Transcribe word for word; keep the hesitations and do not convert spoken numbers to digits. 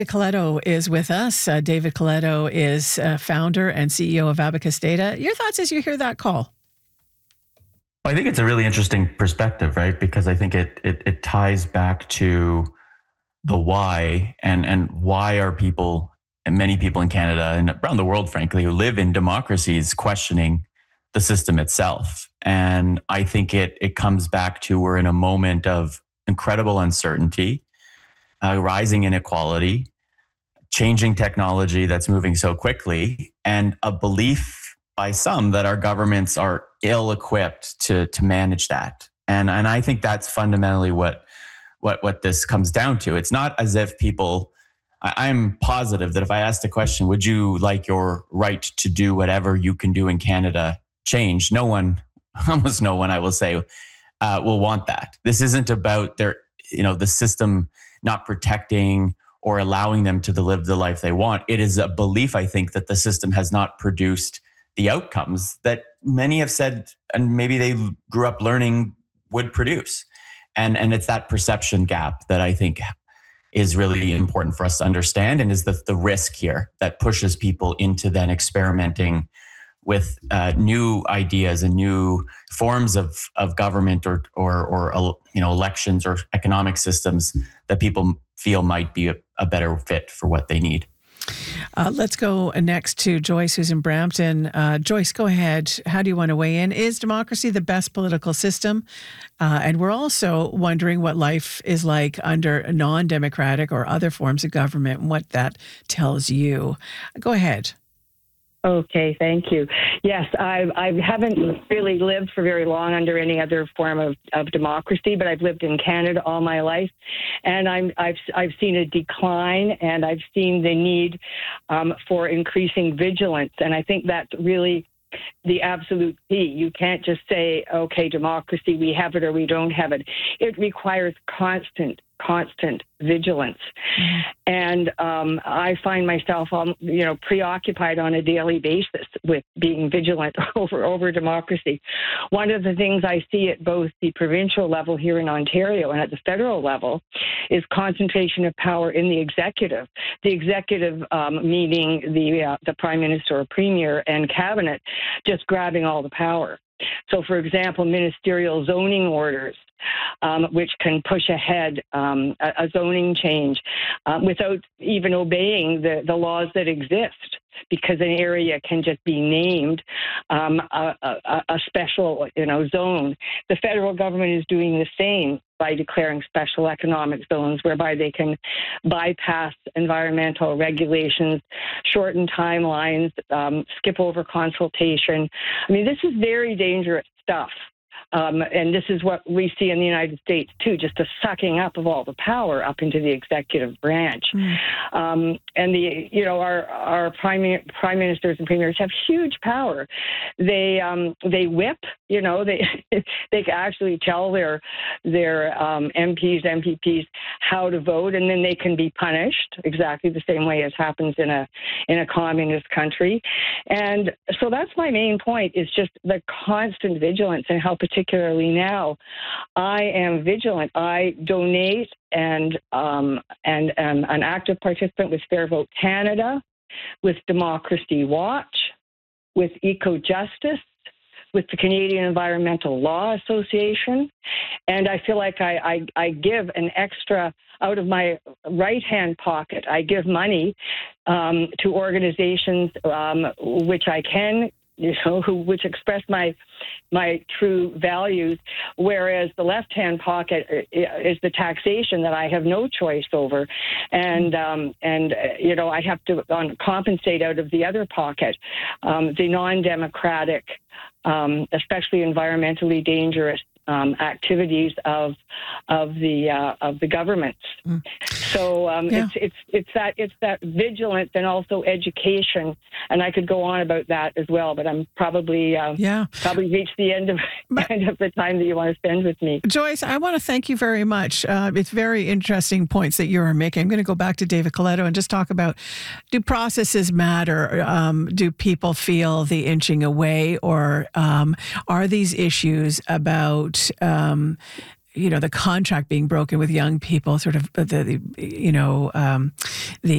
Coletto is with us. Uh, David Coletto is uh, founder and C E O of Abacus Data. Your thoughts as you hear that call? I think it's a really interesting perspective, right? Because I think it it, it ties back to the why and and why are people and many people in Canada and around the world, frankly, who live in democracies questioning the system itself. And I think it it comes back to we're in a moment of incredible uncertainty, uh, rising inequality, changing technology that's moving so quickly, and a belief by some that our governments are ill-equipped to to manage that. And and I think that's fundamentally what what what this comes down to. It's not as if people. I, I'm positive that if I asked the question, "Would you like your right to do whatever you can do in Canada change?" No one, almost no one, I will say, uh, will want that. This isn't about their, you know, the system not protecting or allowing them to live the life they want. It is a belief, I think, that the system has not produced the outcomes that many have said, and maybe they grew up learning would produce. And, and it's that perception gap that I think is really important for us to understand, and is the, the risk here that pushes people into then experimenting with uh, new ideas and new forms of, of government or, or, or, you know, elections or economic systems that people feel might be a, a better fit for what they need. Uh, let's go next to Joyce, who's in Brampton. Uh, Joyce, go ahead. How do you want to weigh in? Is democracy the best political system? Uh, and we're also wondering what life is like under non-democratic or other forms of government and what that tells you. Go ahead. Okay, thank you. Yes, I, I haven't really lived for very long under any other form of, of democracy, but I've lived in Canada all my life, and I'm, I've I've seen a decline, and I've seen the need um, for increasing vigilance, and I think that's really the absolute key. You can't just say, okay, democracy, we have it or we don't have it. It requires constant, constant vigilance. Mm-hmm. And um, I find myself, um, you know, preoccupied on a daily basis with being vigilant over, over democracy. One of the things I see at both the provincial level here in Ontario and at the federal level is concentration of power in the executive. The executive, um, meaning the uh, the prime minister or premier and cabinet, just grabbing all the power. So, for example, ministerial zoning orders, um, which can push ahead um, a, a zoning change uh, without even obeying the, the laws that exist, because an area can just be named um, a, a, a special, you know, zone. The federal government is doing the same by declaring special economic zones, whereby they can bypass environmental regulations, shorten timelines, um, skip over consultation. I mean, this is very dangerous stuff. Um, and this is what we see in the United States, too, just a sucking up of all the power up into the executive branch. Mm. Um, and, the you know, our, our prime, prime ministers and premiers have huge power. They um, they whip, you know, they they can actually tell their, their um, M Ps, M P Ps how to vote, and then they can be punished exactly the same way as happens in a, in a communist country. And so that's my main point, is just the constant vigilance, and how particularly now I am vigilant. I donate and um, and am an active participant with Fair Vote Canada, with Democracy Watch, with EcoJustice, with the Canadian Environmental Law Association. And I feel like I, I, I give an extra out of my right-hand pocket. I give money um, to organizations um, which I can, you know, who, which express my my true values, whereas the left-hand pocket is the taxation that I have no choice over, and um, and uh, you know, I have to um, compensate out of the other pocket, um, the non-democratic, um, especially environmentally dangerous Um, activities of of the uh, of the governments. Mm. So um, yeah. it's it's it's that it's that vigilance, and also education, and I could go on about that as well. But I'm probably uh, yeah probably reached the end of but, end of the time that you want to spend with me. Joyce, I want to thank you very much. Uh, it's very interesting points that you are making. I'm going to go back to David Coletto and just talk about, do processes matter? Um, do people feel the inching away, or um, are these issues about Um, you know, the contract being broken with young people, sort of the, the you know, um, the